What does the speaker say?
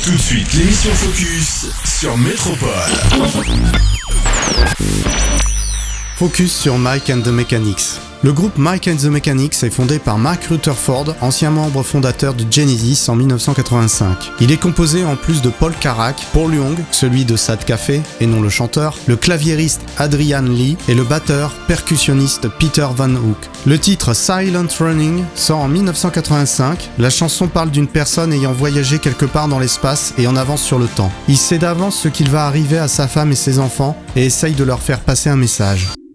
Tout de suite, l'émission Focus sur Métropole. Focus sur Mike and the Mechanics. Le groupe Mike and the Mechanics est fondé par Mark Rutherford, ancien membre fondateur de Genesis en 1985. Il est composé en plus de Paul Carrack, Paul Young, celui de Sad Café et non le chanteur, le claviériste Adrian Lee et le batteur percussionniste Peter Van Hook. Le titre Silent Running sort en 1985. La chanson parle d'une personne ayant voyagé quelque part dans l'espace et en avance sur le temps. Il sait d'avance ce qu'il va arriver à sa femme et ses enfants et essaye de leur faire passer un message.